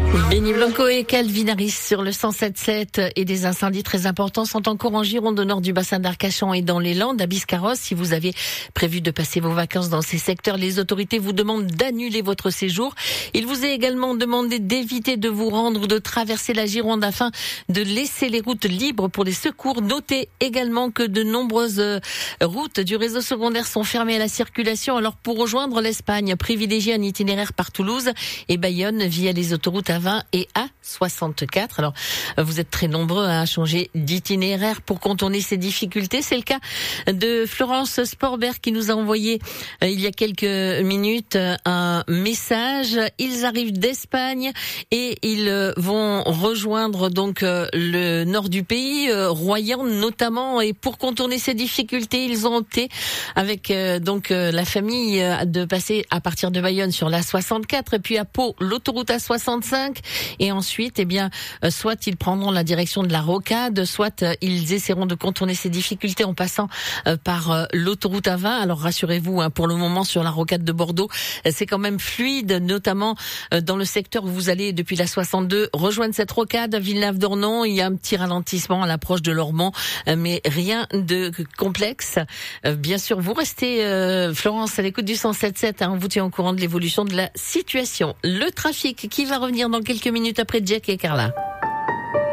Benny Blanco et Calvin Harris sur le 107.7 et des incendies très importants sont encore en Gironde au nord du bassin d'Arcachon et dans les Landes à Biscarrosse. Si vous avez prévu de passer vos vacances dans ces secteurs, les autorités vous demandent d'annuler votre séjour. Il vous est également demandé d'éviter de vous rendre ou de traverser la Gironde afin de laisser les routes libres pour les secours. Notez également que de nombreuses routes du réseau secondaire sont fermées à la circulation. Alors pour rejoindre l'Espagne, privilégiez un itinéraire par Toulouse et Bayonne via les autoroutes A20 et A64. Alors, vous êtes très nombreux à changer d'itinéraire pour contourner ces difficultés. C'est le cas de Florence Sporbert qui nous a envoyé il y a quelques minutes un message. Ils arrivent d'Espagne et ils vont rejoindre donc le nord du pays, Royan notamment. Et pour contourner ces difficultés, ils ont opté avec donc la famille de passer à partir de Bayonne sur la 64 et puis à Pau l'autoroute A65. Et ensuite, eh bien, soit ils prendront la direction de la Rocade, soit ils essaieront de contourner ces difficultés en passant par l'autoroute A20. Alors rassurez-vous, pour le moment sur la Rocade de Bordeaux, c'est quand même fluide, notamment dans le secteur où vous allez depuis la 62 rejoindre cette Rocade, Villeneuve-d'Ornon. Il y a un petit ralentissement à l'approche de Lormont, mais rien de complexe. Bien sûr, vous restez, Florence, à l'écoute du 107.7. On vous tient au courant de l'évolution de la situation. Le trafic qui va revenir dans quelques minutes après Jack et Carla.